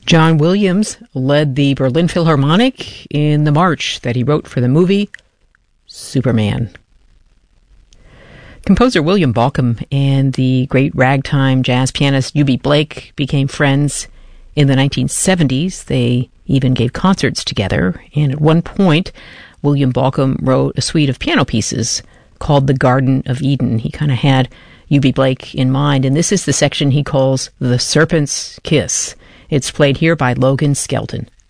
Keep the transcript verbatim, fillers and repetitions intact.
John Williams led the Berlin Philharmonic in the march that he wrote for the movie Superman. Composer William Bolcom and the great ragtime jazz pianist Eubie Blake became friends in the nineteen seventies. They even gave concerts together, and at one point, William Bolcom wrote a suite of piano pieces called The Garden of Eden. He kind of had Eubie Blake in mind, and this is the section he calls The Serpent's Kiss. It's played here by Logan Skelton.